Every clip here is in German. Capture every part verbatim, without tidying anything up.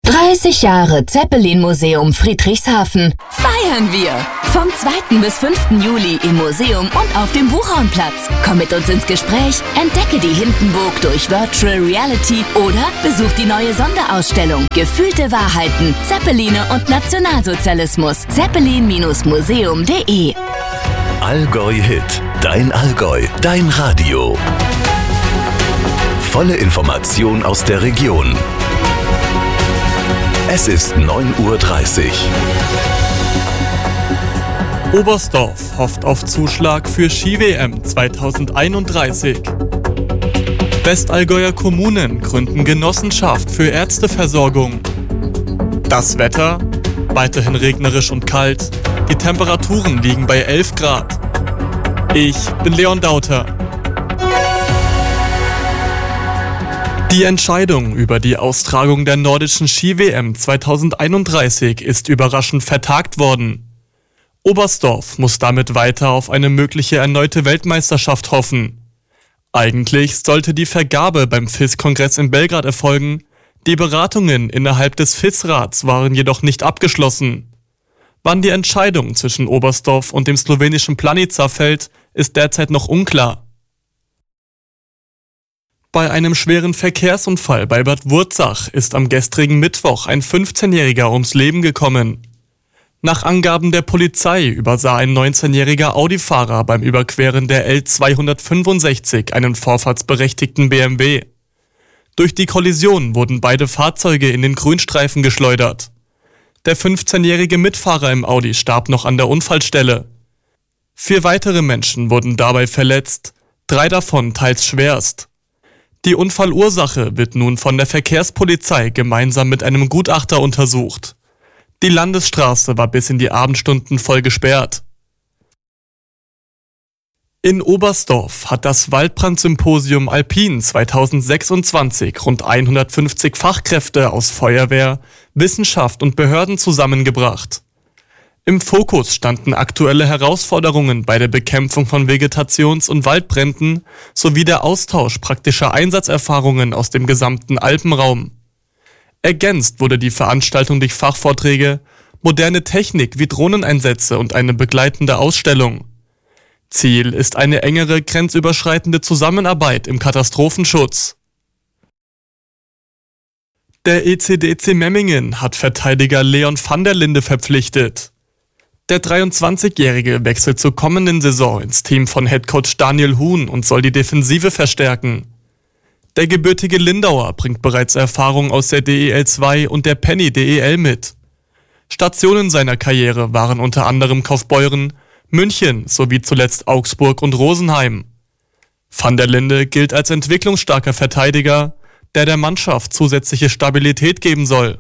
dreißig Jahre Zeppelin-Museum Friedrichshafen. Feiern wir! Vom zweiten bis fünften Juli im Museum und auf dem Buchhornplatz. Komm mit uns ins Gespräch, entdecke die Hindenburg durch Virtual Reality oder besuch die neue Sonderausstellung Gefühlte Wahrheiten, Zeppeline und Nationalsozialismus. zeppelin Museum punkt de Allgäu Hit. Dein Allgäu. Dein Radio. Volle Information aus der Region. Es ist neun Uhr dreißig. Oberstdorf hofft auf Zuschlag für Ski-W M zweitausendeinunddreißig. Westallgäuer Kommunen gründen Genossenschaft für Ärzteversorgung. Das Wetter? Weiterhin regnerisch und kalt. Die Temperaturen liegen bei elf Grad. Ich bin Leon Dauter. Die Entscheidung über die Austragung der nordischen Ski-W M zweitausendeinunddreißig ist überraschend vertagt worden. Oberstdorf muss damit weiter auf eine mögliche erneute Weltmeisterschaft hoffen. Eigentlich sollte die Vergabe beim F I S-Kongress in Belgrad erfolgen, die Beratungen innerhalb des F I S-Rats waren jedoch nicht abgeschlossen. Wann die Entscheidung zwischen Oberstdorf und dem slowenischen Planica fällt, ist derzeit noch unklar. Bei einem schweren Verkehrsunfall bei Bad Wurzach ist am gestrigen Mittwoch ein fünfzehnjähriger ums Leben gekommen. Nach Angaben der Polizei übersah ein neunzehnjähriger Audi-Fahrer beim Überqueren der L zweihundertfünfundsechzig einen vorfahrtsberechtigten B M W. Durch die Kollision wurden beide Fahrzeuge in den Grünstreifen geschleudert. Der fünfzehnjährige Mitfahrer im Audi starb noch an der Unfallstelle. Vier weitere Menschen wurden dabei verletzt, drei davon teils schwerst. Die Unfallursache wird nun von der Verkehrspolizei gemeinsam mit einem Gutachter untersucht. Die Landesstraße war bis in die Abendstunden voll gesperrt. In Oberstdorf hat das Waldbrand-Symposium Alpin zweitausendsechsundzwanzig rund hundertfünfzig Fachkräfte aus Feuerwehr, Wissenschaft und Behörden zusammengebracht. Im Fokus standen aktuelle Herausforderungen bei der Bekämpfung von Vegetations- und Waldbränden sowie der Austausch praktischer Einsatzerfahrungen aus dem gesamten Alpenraum. Ergänzt wurde die Veranstaltung durch Fachvorträge, moderne Technik wie Drohneneinsätze und eine begleitende Ausstellung. Ziel ist eine engere grenzüberschreitende Zusammenarbeit im Katastrophenschutz. Der E C D C Memmingen hat Verteidiger Leon van der Linde verpflichtet. Der dreiundzwanzigjährige wechselt zur kommenden Saison ins Team von Headcoach Daniel Huhn und soll die Defensive verstärken. Der gebürtige Lindauer bringt bereits Erfahrung aus der D E L zwei und der Penny D E L mit. Stationen seiner Karriere waren unter anderem Kaufbeuren, München sowie zuletzt Augsburg und Rosenheim. Van der Linde gilt als entwicklungsstarker Verteidiger, der der Mannschaft zusätzliche Stabilität geben soll.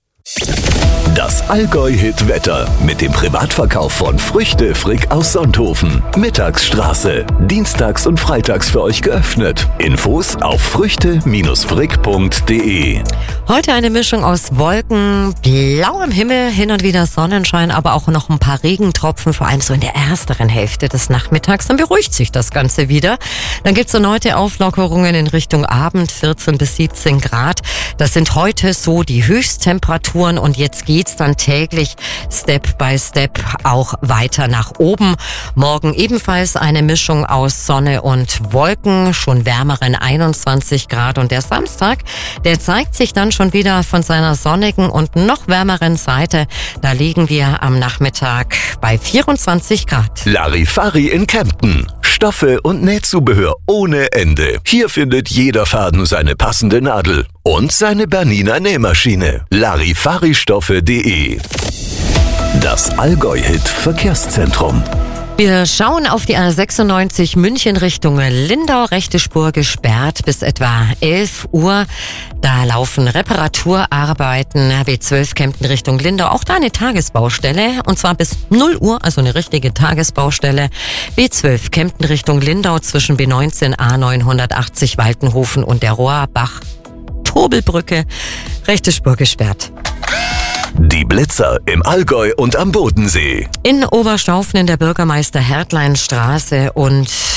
Das Allgäu-Hit-Wetter mit dem Privatverkauf von Früchte Frick aus Sonthofen. Mittagsstraße. Dienstags und freitags für euch geöffnet. Infos auf früchte frick punkt de. Heute eine Mischung aus Wolken, blauem Himmel, hin und wieder Sonnenschein, aber auch noch ein paar Regentropfen, vor allem so in der ersteren Hälfte des Nachmittags. Dann beruhigt sich das Ganze wieder. Dann gibt's so heute Auflockerungen in Richtung Abend, vierzehn bis siebzehn Grad. Das sind heute so die Höchsttemperaturen und jetzt geht's dann täglich Step by Step auch weiter nach oben. Morgen ebenfalls eine Mischung aus Sonne und Wolken, schon wärmeren einundzwanzig Grad und der Samstag, der zeigt sich dann schon wieder von seiner sonnigen und noch wärmeren Seite. Da liegen wir am Nachmittag bei vierundzwanzig Grad. Larifari in Kempten. Stoffe und Nähzubehör ohne Ende. Hier findet jeder Faden seine passende Nadel und seine Bernina Nähmaschine. Larifaristoffe punkt de. Das Allgäu-Hit Verkehrszentrum. Wir schauen auf die A sechsundneunzig München Richtung Lindau, rechte Spur gesperrt bis etwa elf Uhr. Da laufen Reparaturarbeiten. B zwölf Kempten Richtung Lindau, auch da eine Tagesbaustelle und zwar bis null Uhr, also eine richtige Tagesbaustelle. B zwölf Kempten Richtung Lindau zwischen B neunzehn A neunhundertachtzig Waltenhofen und der Rohrbach Tobelbrücke, rechte Spur gesperrt. Die Blitzer im Allgäu und am Bodensee. In Oberstaufen in der Bürgermeister-Hertlein-Straße und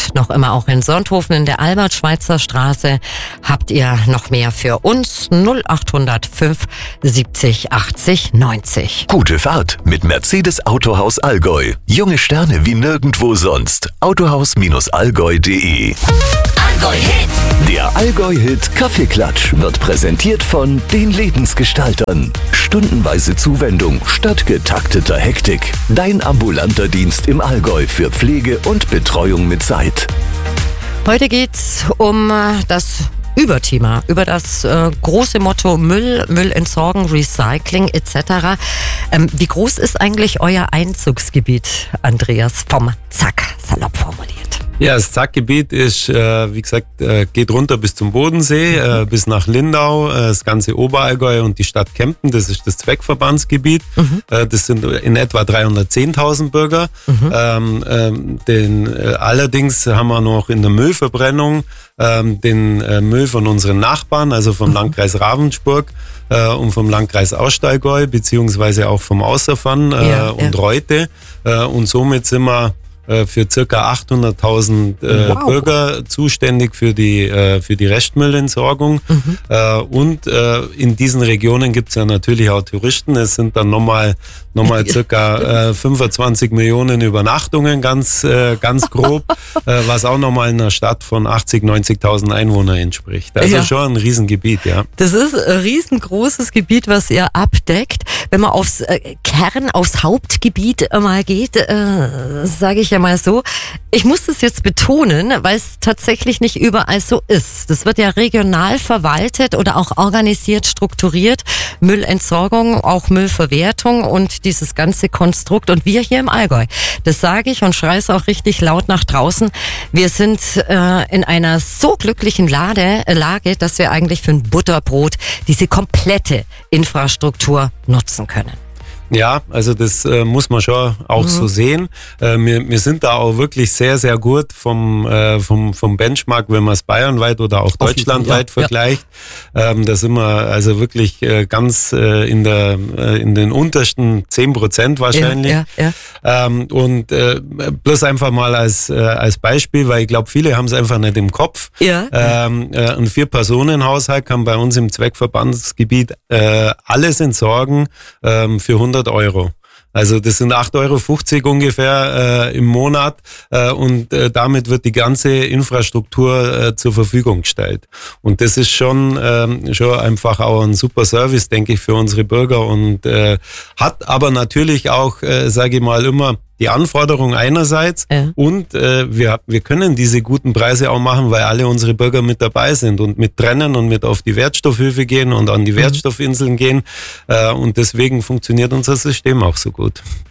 noch immer auch in Sonthofen in der Albert-Schweitzer Straße. Habt ihr noch mehr für uns? null acht null fünf siebzig achtzig neunzig. Gute Fahrt mit Mercedes Autohaus Allgäu. Junge Sterne wie nirgendwo sonst. autohaus Allgäu punkt de. Allgäu Hit. Der Allgäu-Hit Kaffeeklatsch wird präsentiert von den Lebensgestaltern. Stundenweise Zuwendung statt getakteter Hektik. Dein ambulanter Dienst im Allgäu für Pflege und Betreuung mit Zeit. Heute geht's um das Überthema, über das äh, große Motto Müll, Müll entsorgen, Recycling et cetera. Ähm, wie groß ist eigentlich euer Einzugsgebiet, Andreas, vom Zack, salopp formuliert? Ja, das Zackgebiet ist, äh, wie gesagt, äh, geht runter bis zum Bodensee, äh, bis nach Lindau, äh, das ganze Oberallgäu und die Stadt Kempten, das ist das Zweckverbandsgebiet. Mhm. Äh, das sind in etwa dreihundertzehntausend Bürger. Mhm. Ähm, ähm, den, äh, allerdings haben wir noch in der Müllverbrennung ähm, den äh, Müll von unseren Nachbarn, also vom mhm. Landkreis Ravensburg äh, und vom Landkreis Ostallgäu, beziehungsweise auch vom Außerfern äh, ja, und ja. Reute. Äh, und somit sind wir für circa achthunderttausend äh, wow. Bürger zuständig für die, äh, für die Restmüllentsorgung. Mhm. Äh, und äh, in diesen Regionen gibt es ja natürlich auch Touristen. Es sind dann nochmal nochmal circa äh, fünfundzwanzig Millionen Übernachtungen, ganz, äh, ganz grob, äh, was auch nochmal in einer Stadt von achtzig, neunzigtausend Einwohnern entspricht. Also ja. schon ein Riesengebiet, ja. Das ist ein riesengroßes Gebiet, was ihr abdeckt. Wenn man aufs äh, Kern, aufs Hauptgebiet mal geht, äh, sage ich ja mal so, ich muss das jetzt betonen, weil es tatsächlich nicht überall so ist. Das wird ja regional verwaltet oder auch organisiert, strukturiert. Müllentsorgung, auch Müllverwertung und dieses ganze Konstrukt. Und wir hier im Allgäu, das sage ich und schreie es auch richtig laut nach draußen, wir sind äh, in einer so glücklichen Lade, äh, Lage, dass wir eigentlich für ein Butterbrot diese komplette Infrastruktur nutzen können. Ja, also das äh, muss man schon auch mhm. so sehen. Äh, wir, wir sind da auch wirklich sehr, sehr gut vom, äh, vom, vom Benchmark, wenn man es bayernweit oder auch deutschlandweit ja, vergleicht. Ja. Ähm, da sind wir also wirklich äh, ganz äh, in, der, äh, in den untersten zehn Prozent wahrscheinlich. Ja, ja, ja. Ähm, und äh, bloß einfach mal als, äh, als Beispiel, weil ich glaube, viele haben es einfach nicht im Kopf. Ja. Ähm, äh, ein Vier-Personen-Haushalt kann bei uns im Zweckverbandsgebiet äh, alles entsorgen ähm, für hundert Euro. Also das sind acht Euro fünfzig ungefähr äh, im Monat äh, und äh, damit wird die ganze Infrastruktur äh, zur Verfügung gestellt. Und das ist schon ähm, schon einfach auch ein super Service, denke ich, für unsere Bürger und äh, hat aber natürlich auch, äh, sage ich mal, immer die Anforderung einerseits ja. und äh, wir, wir können diese guten Preise auch machen, weil alle unsere Bürger mit dabei sind und mit trennen und mit auf die Wertstoffhöfe gehen und an die Wertstoffinseln gehen äh, und deswegen funktioniert unser System auch so gut.